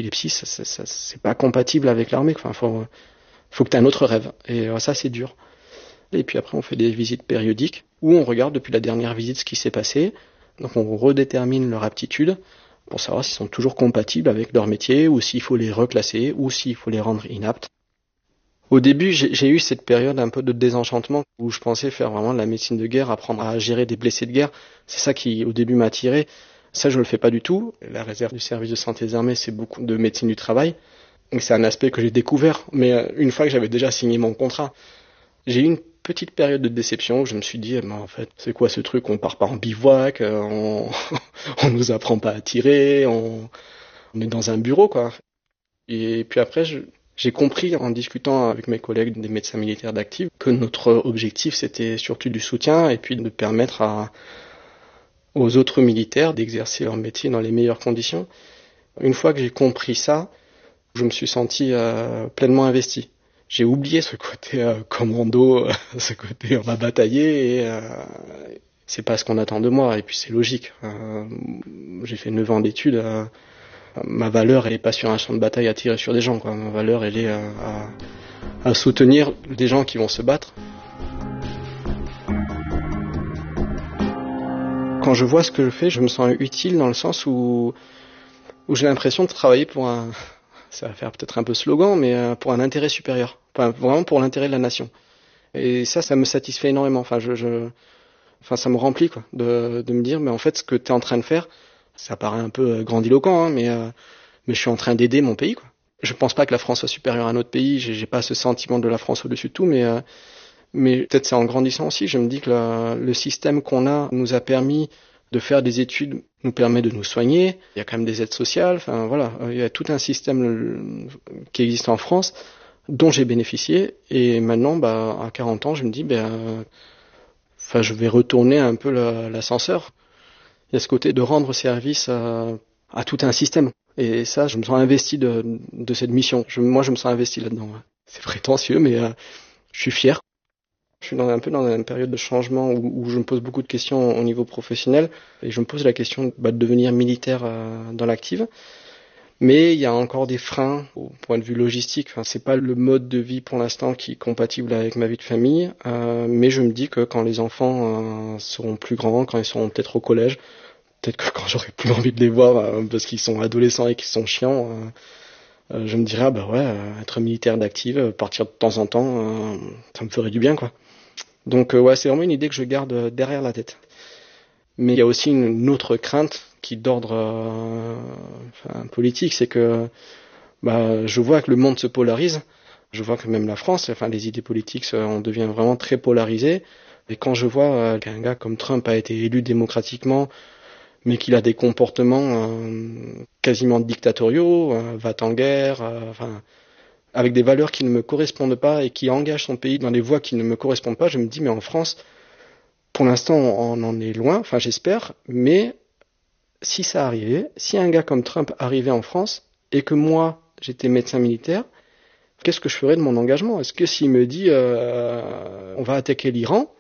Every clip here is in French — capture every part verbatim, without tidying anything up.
l'épilepsie, ça, ça, ça, c'est pas compatible avec l'armée. Enfin, faut, faut que tu aies un autre rêve. Et euh, ça, c'est dur. Et puis après, on fait des visites périodiques où on regarde depuis la dernière visite ce qui s'est passé. Donc on redétermine leur aptitude pour savoir s'ils sont toujours compatibles avec leur métier ou s'il faut les reclasser ou s'il faut les rendre inaptes. Au début, j'ai, j'ai eu cette période un peu de désenchantement où je pensais faire vraiment de la médecine de guerre, apprendre à gérer des blessés de guerre. C'est ça qui, au début, m'a attiré. Ça, je le fais pas du tout. La réserve du service de santé des armées, c'est beaucoup de médecine du travail. Donc c'est un aspect que j'ai découvert. Mais une fois que j'avais déjà signé mon contrat, j'ai eu une petite période de déception où je me suis dit, eh ben, en fait, c'est quoi ce truc? On part pas en bivouac, on, on nous apprend pas à tirer, on, on est dans un bureau, quoi. Et puis après, je, j'ai compris en discutant avec mes collègues des médecins militaires d'active que notre objectif c'était surtout du soutien et puis de permettre à, aux autres militaires d'exercer leur métier dans les meilleures conditions. Une fois que j'ai compris ça, je me suis senti euh, pleinement investi. J'ai oublié ce côté euh, commando, euh, ce côté on va batailler et euh, c'est pas ce qu'on attend de moi et puis c'est logique. Euh, j'ai fait neuf ans d'études. Euh, Ma valeur, elle est pas sur un champ de bataille à tirer sur des gens, quoi. Ma valeur, elle est à, à, à soutenir des gens qui vont se battre. Quand je vois ce que je fais, je me sens utile dans le sens où, où j'ai l'impression de travailler pour un, ça va faire peut-être un peu slogan, mais pour un intérêt supérieur. Enfin, vraiment pour l'intérêt de la nation. Et ça, ça me satisfait énormément. Enfin, je, je, enfin, ça me remplit, quoi, de, de me dire, mais en fait, ce que t'es en train de faire, ça paraît un peu grandiloquent, hein, mais, euh, mais je suis en train d'aider mon pays, quoi. Je pense pas que la France soit supérieure à un autre pays, j'ai, j'ai pas ce sentiment de la France au-dessus de tout, mais, euh, mais peut-être c'est en grandissant aussi, je me dis que la, le système qu'on a nous a permis de faire des études, nous permet de nous soigner, il y a quand même des aides sociales, enfin voilà, il y a tout un système qui existe en France, dont j'ai bénéficié, et maintenant, bah, à quarante ans, je me dis, ben, enfin, je vais retourner un peu la, l'ascenseur. Il y a ce côté de rendre service à, à tout un système. Et ça, je me sens investi de, de cette mission. Je, moi, je me sens investi là-dedans. C'est prétentieux, mais euh, je suis fier. Je suis dans, un peu dans une période de changement où, où je me pose beaucoup de questions au niveau professionnel. Et je me pose la question bah, de devenir militaire euh, dans l'active. Mais il y a encore des freins au point de vue logistique. Enfin, c'est pas le mode de vie pour l'instant qui est compatible avec ma vie de famille. Euh, mais je me dis que quand les enfants euh, seront plus grands, quand ils seront peut-être au collège, peut-être que quand j'aurai plus envie de les voir euh, parce qu'ils sont adolescents et qu'ils sont chiants, euh, euh, je me dirais ah bah ouais, euh, être militaire d'active, euh, partir de temps en temps, euh, ça me ferait du bien, quoi. Donc euh, ouais, c'est vraiment une idée que je garde derrière la tête. Mais il y a aussi une, une autre crainte qui d'ordre euh, enfin, politique, c'est que bah, je vois que le monde se polarise. Je vois que même la France, enfin les idées politiques, on devient vraiment très polarisé. Et quand je vois euh, qu'un gars comme Trump a été élu démocratiquement, mais qu'il a des comportements euh, quasiment dictatoriaux, euh, va en guerre, euh, enfin, avec des valeurs qui ne me correspondent pas et qui engagent son pays dans des voies qui ne me correspondent pas, je me dis mais en France, pour l'instant on en est loin, enfin j'espère, mais si ça arrivait, si un gars comme Trump arrivait en France et que moi j'étais médecin militaire, qu'est-ce que je ferais de mon engagement? Est-ce que s'il me dit euh, on va attaquer l'Iran,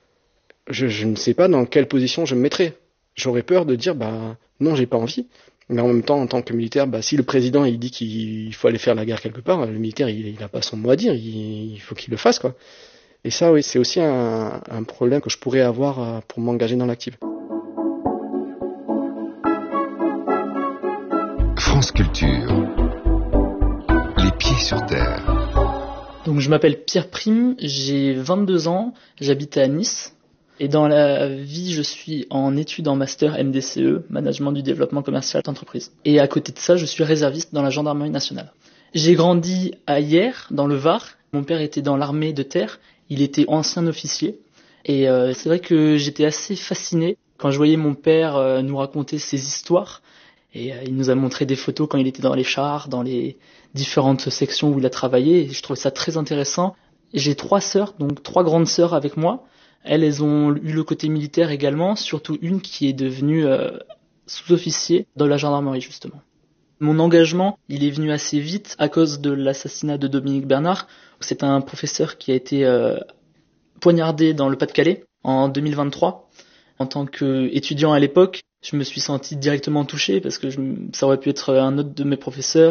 je, je ne sais pas dans quelle position je me mettrais. J'aurais peur de dire bah non, j'ai pas envie. Mais en même temps, en tant que militaire, bah si le président il dit qu'il faut aller faire la guerre quelque part, le militaire il, il a pas son mot à dire, il, il faut qu'il le fasse, quoi. Et ça, oui, c'est aussi un, un problème que je pourrais avoir pour m'engager dans l'active. France Culture. Les pieds sur terre. Donc je m'appelle Pierre Prime, j'ai vingt-deux ans, j'habite à Nice. Et dans la vie, je suis en études en master M D C E, Management du développement commercial d'entreprise. Et à côté de ça, je suis réserviste dans la gendarmerie nationale. J'ai grandi à Hyères, dans le Var. Mon père était dans l'armée de terre, il était ancien officier. Et euh, c'est vrai que j'étais assez fasciné quand je voyais mon père euh, nous raconter ses histoires. Et euh, il nous a montré des photos quand il était dans les chars, dans les différentes sections où il a travaillé. Et je trouvais ça très intéressant. J'ai trois sœurs, donc trois grandes sœurs avec moi. Elles, elles ont eu le côté militaire également, surtout une qui est devenue euh, sous-officier dans la gendarmerie, justement. Mon engagement, il est venu assez vite à cause de l'assassinat de Dominique Bernard. C'est un professeur qui a été euh, poignardé dans le Pas-de-Calais en deux mille vingt-trois. En tant qu'étudiant à l'époque, je me suis senti directement touché parce que je, ça aurait pu être un autre de mes professeurs.